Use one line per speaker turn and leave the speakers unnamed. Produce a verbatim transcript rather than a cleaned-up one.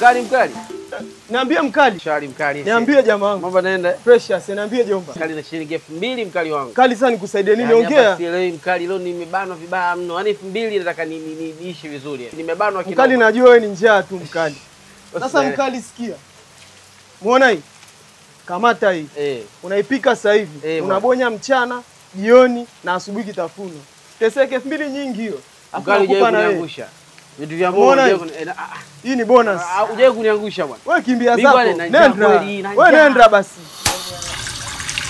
Mkali mkali.
Niambie mkali.
Shari mkali.
Niambie jamaa wangu.
Mambo naenda.
Precious, niambie jomba.
Mkali na shilingi elfu mbili mkali wangu.
Kali sana nikusaidie nini?
Yaani
Ongea.
Basi leo mkali leo nimebanwa vibaya mno. Yaani elfu mbili nataka ni, ni, ni, niishi vizuri. Nimebanwa kidogo.
Mkali najua wewe ni njaa tu mkali. Sasa mkali sikia. Muona hii? Kamata hii.
Eh.
Unaipika sasa hivi.
Eh,
unabonya mchana, jioni na asubuhi kitafuno. Teseke elfu mbili nyingi hiyo.
Mkali hujawahi kuniangusha. Vitu vya Mungu hujawahi.
Hii ni bonus.
Hujawahi kuniangusha bwana.
Wewe kimbia zako. Nenda. Wewe nenda basi.